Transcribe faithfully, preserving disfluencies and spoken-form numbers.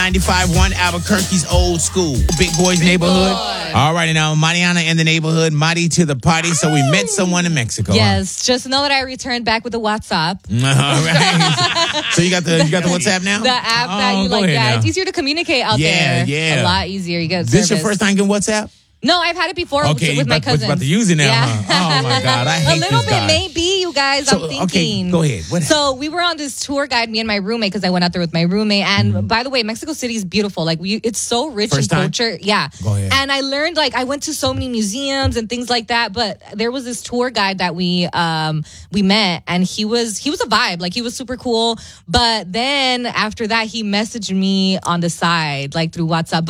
ninety-five point one Albuquerque's old school. Big Boys Big neighborhood. Boy. All right, now Mariana in the neighborhood, Mari to the party. So we met someone in Mexico. Yes, just know that I returned back with the WhatsApp. Huh? All right. So you got the you got the WhatsApp now? The app that Oh, you go like, ahead yeah, now. it's easier to communicate out Yeah, there. yeah. A lot easier. You get This your service. first time getting WhatsApp? No, I've had it before Okay, with you my about, cousins. about to use it now, Yeah. huh? Oh my God, I hate A little this bit, guy. maybe, you guys. So, I'm thinking. okay, go ahead. What so we were on this tour guide, me and my roommate, because I went out there with my roommate. And Mm-hmm. by the way, Mexico City is beautiful. Like we, it's so rich First in time? culture. Yeah. Go ahead. And I learned, like, I went to so many museums and things like that. But there was this tour guide that we um we met, and he was he was a vibe. Like he was super cool. But then after that, he messaged me on the side, like through WhatsApp.